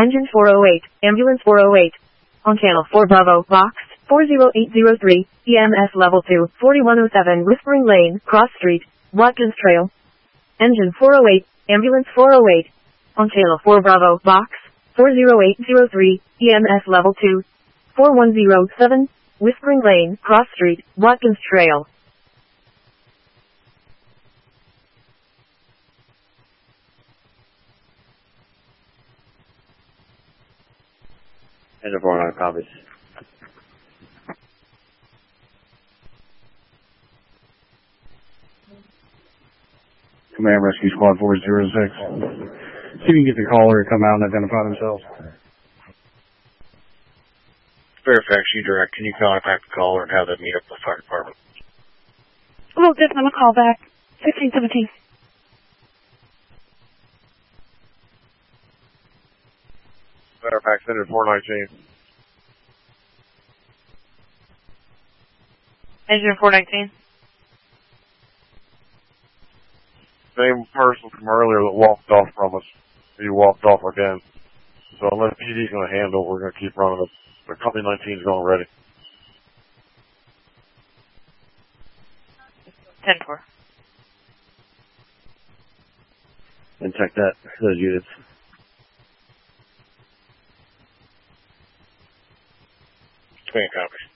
Engine 408, Ambulance 408. On channel 4 Bravo, box 40803, EMS level 2, 4107 Whispering Lane, Cross Street, Watkins Trail. Engine 408, Ambulance 408. On channel 4 Bravo, box 40803, EMS level 2, 4107 Whispering Lane, Cross Street, Watkins Trail. Engine 409 copies. Command Rescue Squad 406. See if you can get the caller to come out and identify themselves. Fairfax, you direct. Can you contact the caller and have them meet up with the fire department? Well, just on a call back. 1617. Fairfax, Engine 419. Engine 419. Same person from earlier that walked off from us. He walked off again. So unless PD's going to handle, we're going to keep running it. The Company 19 is going ready. 10-4. And check that, those units. Command copies.